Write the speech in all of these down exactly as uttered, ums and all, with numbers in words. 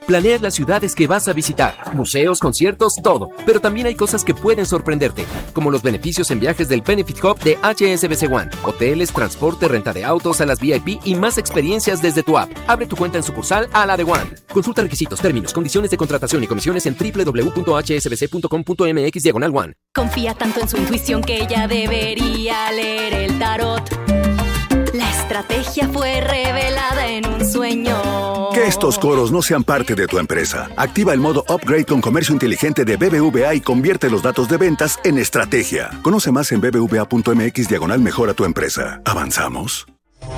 Planeas las ciudades que vas a visitar, museos, conciertos, todo. Pero también hay cosas que pueden sorprenderte, como los beneficios en viajes del Benefit Hub de H S B C One. Hoteles, transporte, renta de autos, salas V I P y más experiencias desde tu app. Abre tu cuenta en sucursal a la de One. Consulta requisitos, términos, condiciones de contratación y comisiones en doble u doble u doble u punto h s b c punto com punto m x diagonal one. Confía tanto en su intuición que ella debería leer el tarot. La estrategia fue revelada en un sueño. Que estos coros no sean parte de tu empresa. Activa el modo Upgrade con comercio inteligente de B B V A y convierte los datos de ventas en estrategia. Conoce más en b b v a punto m x diagonal mejora tu empresa. ¿Avanzamos?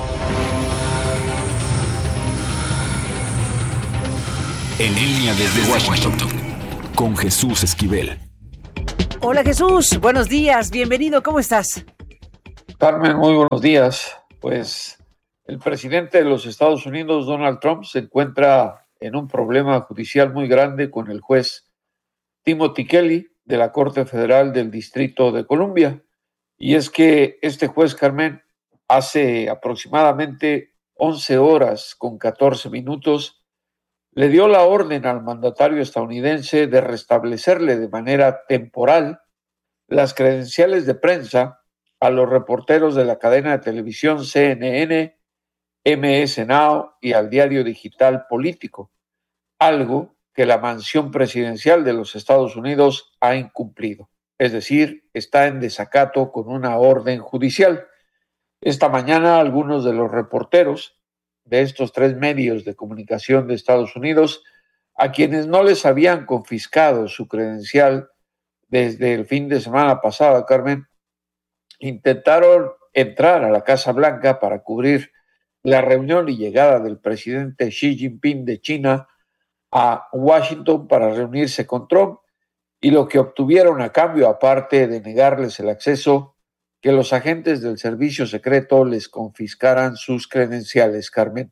En línea desde Washington, con Jesús Esquivel. Hola Jesús, buenos días, bienvenido, ¿cómo estás? Carmen, muy buenos días. Pues el presidente de los Estados Unidos, Donald Trump, se encuentra en un problema judicial muy grande con el juez Timothy Kelly de la Corte Federal del Distrito de Columbia. Y es que este juez, Carmen, hace aproximadamente once horas con catorce minutos, le dio la orden al mandatario estadounidense de restablecerle de manera temporal las credenciales de prensa a los reporteros de la cadena de televisión C N N, M S Now y al diario digital Político, algo que la mansión presidencial de los Estados Unidos ha incumplido, es decir, está en desacato con una orden judicial. Esta mañana algunos de los reporteros de estos tres medios de comunicación de Estados Unidos, a quienes no les habían confiscado su credencial desde el fin de semana pasado, Carmen, intentaron entrar a la Casa Blanca para cubrir la reunión y llegada del presidente Xi Jinping de China a Washington para reunirse con Trump, y lo que obtuvieron a cambio, aparte de negarles el acceso, que los agentes del servicio secreto les confiscaran sus credenciales, Carmen.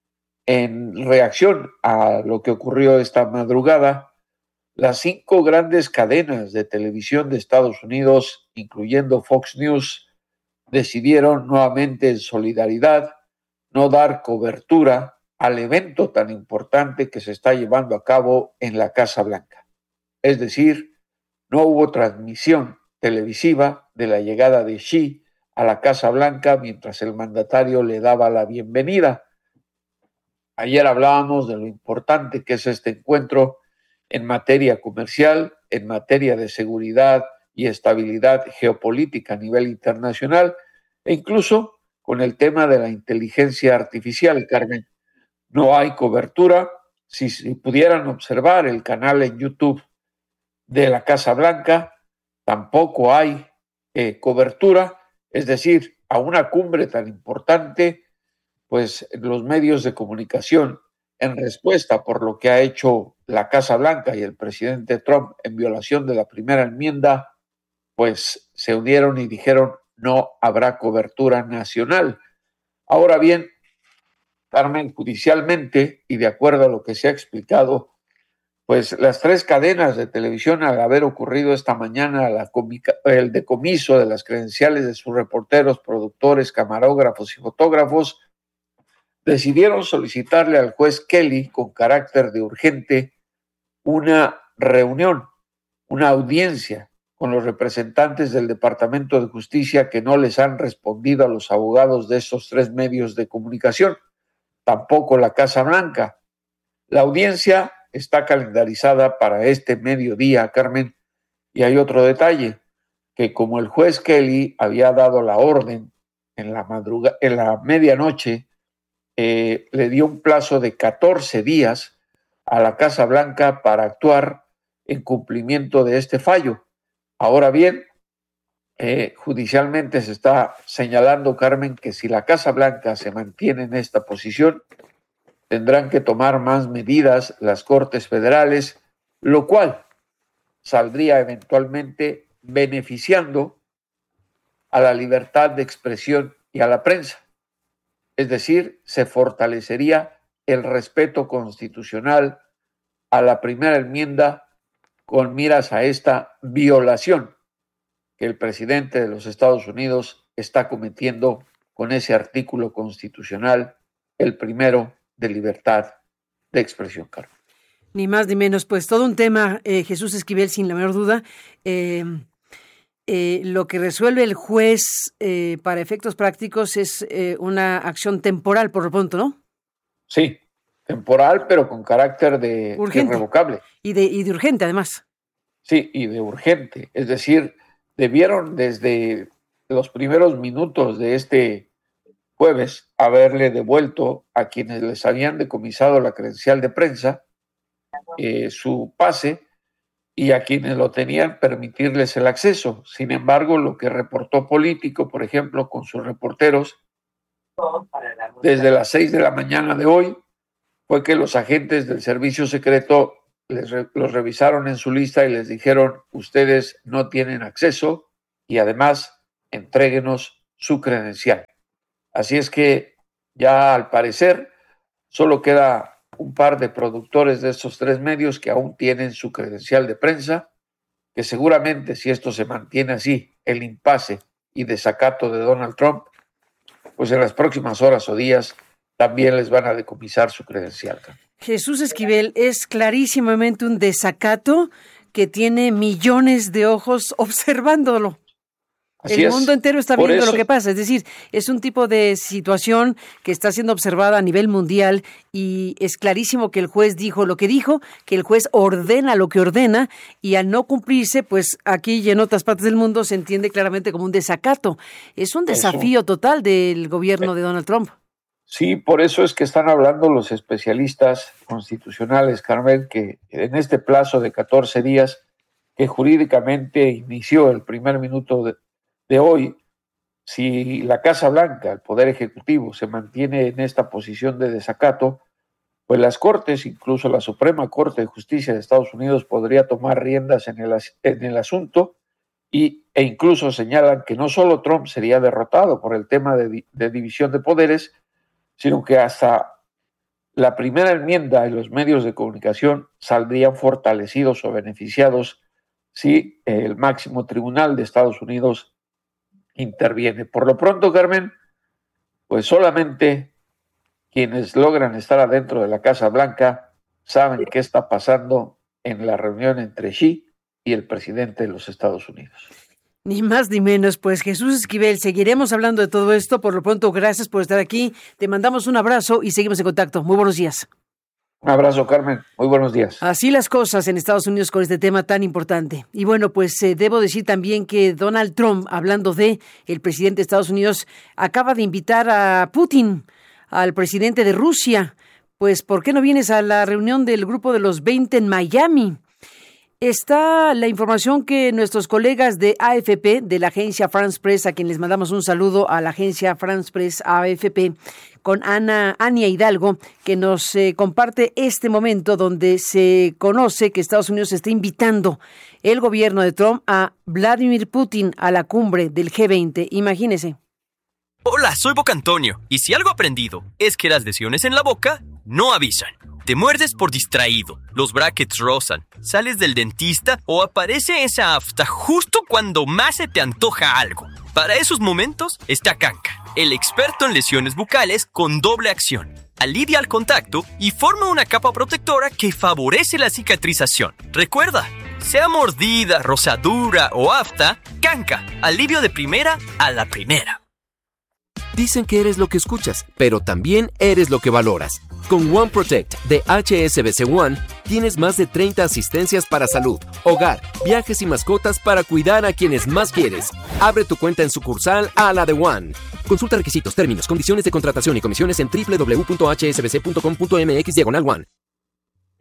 En reacción a lo que ocurrió esta madrugada, las cinco grandes cadenas de televisión de Estados Unidos, incluyendo Fox News, decidieron nuevamente en solidaridad no dar cobertura al evento tan importante que se está llevando a cabo en la Casa Blanca. Es decir, no hubo transmisión televisiva de la llegada de Xi a la Casa Blanca mientras el mandatario le daba la bienvenida. Ayer hablábamos de lo importante que es este encuentro en materia comercial, en materia de seguridad y estabilidad geopolítica a nivel internacional, e incluso con el tema de la inteligencia artificial, Carmen. No hay cobertura. Si, si pudieran observar el canal en YouTube de la Casa Blanca, tampoco hay eh, cobertura. Es decir, a una cumbre tan importante, pues los medios de comunicación, en respuesta por lo que ha hecho la Casa Blanca y el presidente Trump en violación de la primera enmienda, pues se unieron y dijeron no habrá cobertura nacional. Ahora bien, Carmen, judicialmente y de acuerdo a lo que se ha explicado, pues las tres cadenas de televisión, al haber ocurrido esta mañana la comica, el decomiso de las credenciales de sus reporteros, productores, camarógrafos y fotógrafos, decidieron solicitarle al juez Kelly, con carácter de urgente, una reunión, una audiencia con los representantes del Departamento de Justicia que no les han respondido a los abogados de estos tres medios de comunicación, tampoco la Casa Blanca. La audiencia está calendarizada para este mediodía, Carmen, y hay otro detalle, que como el juez Kelly había dado la orden en la madruga, en la medianoche, Eh, le dio un plazo de catorce días a la Casa Blanca para actuar en cumplimiento de este fallo. Ahora bien, eh, judicialmente se está señalando, Carmen, que si la Casa Blanca se mantiene en esta posición, tendrán que tomar más medidas las Cortes Federales, lo cual saldría eventualmente beneficiando a la libertad de expresión y a la prensa. Es decir, se fortalecería el respeto constitucional a la primera enmienda con miras a esta violación que el presidente de los Estados Unidos está cometiendo con ese artículo constitucional, el primero de libertad de expresión, Carlos. Ni más ni menos, pues todo un tema, eh, Jesús Esquivel, sin la menor duda. Eh, eh, lo que resuelve el juez eh, para efectos prácticos es eh, una acción temporal, por lo pronto, ¿no? Sí, temporal, pero con carácter de urgente. irrevocable. Y de, y de urgente, además. Sí, y de urgente. Es decir, debieron desde los primeros minutos de este jueves haberle devuelto a quienes les habían decomisado la credencial de prensa eh, su pase, y a quienes lo tenían permitirles el acceso. Sin embargo, lo que reportó Político, por ejemplo, con sus reporteros, desde las seis de la mañana de hoy, fue que los agentes del servicio secreto les re- los revisaron en su lista y les dijeron: ustedes no tienen acceso y además entréguenos su credencial. Así es que ya al parecer solo queda un par de productores de estos tres medios que aún tienen su credencial de prensa, que seguramente, si esto se mantiene así, el impasse y desacato de Donald Trump, pues en las próximas horas o días también les van a decomisar su credencial. Jesús Esquivel, es clarísimamente un desacato que tiene millones de ojos observándolo. Así El es. mundo entero está Por viendo eso, lo que pasa. Es decir, es un tipo de situación que está siendo observada a nivel mundial y es clarísimo que el juez dijo lo que dijo, que el juez ordena lo que ordena, y al no cumplirse, pues aquí y en otras partes del mundo se entiende claramente como un desacato. Es un desafío Eso. total del gobierno de Donald Trump. Sí, por eso es que están hablando los especialistas constitucionales, Carmen, que en este plazo de catorce días que jurídicamente inició el primer minuto de, de hoy, si la Casa Blanca, el Poder Ejecutivo, se mantiene en esta posición de desacato, pues las Cortes, incluso la Suprema Corte de Justicia de Estados Unidos, podría tomar riendas en el, en el asunto y, e incluso señalan que no solo Trump sería derrotado por el tema de, de división de poderes, sino que hasta la primera enmienda y los medios de comunicación saldrían fortalecidos o beneficiados si el máximo tribunal de Estados Unidos interviene. Por lo pronto, Carmen, pues solamente quienes logran estar adentro de la Casa Blanca saben qué está pasando en la reunión entre Xi y el presidente de los Estados Unidos. Ni más ni menos, pues Jesús Esquivel, seguiremos hablando de todo esto. Por lo pronto, gracias por estar aquí. Te mandamos un abrazo y seguimos en contacto. Muy buenos días. Un abrazo, Carmen. Muy buenos días. Así las cosas en Estados Unidos con este tema tan importante. Y bueno, pues eh, debo decir también que Donald Trump, hablando de el presidente de Estados Unidos, acaba de invitar a Putin, al presidente de Rusia. Pues, ¿por qué no vienes a la reunión del grupo de los veinte en Miami? Está la información que nuestros colegas de A F P, de la agencia France Press, a quien les mandamos un saludo a la agencia France Press A F P, con Ana Ania Hidalgo, que nos eh, comparte este momento donde se conoce que Estados Unidos está invitando el gobierno de Trump a Vladimir Putin a la cumbre del G veinte. Imagínese. Hola, soy Boca Antonio, y si algo aprendido es que las lesiones en la boca no avisan. Te muerdes por distraído, los brackets rozan, sales del dentista o aparece esa afta justo cuando más se te antoja algo. Para esos momentos está Kanka, el experto en lesiones bucales con doble acción. Alivia el contacto y forma una capa protectora que favorece la cicatrización. Recuerda, sea mordida, rozadura o afta, Kanka, alivio de primera a la primera. Dicen que eres lo que escuchas, pero también eres lo que valoras. Con One Protect de H S B C One, tienes más de treinta asistencias para salud, hogar, viajes y mascotas para cuidar a quienes más quieres. Abre tu cuenta en sucursal a la de One. Consulta requisitos, términos, condiciones de contratación y comisiones en doble u doble u doble u punto h s b c punto com punto m x diagonal one.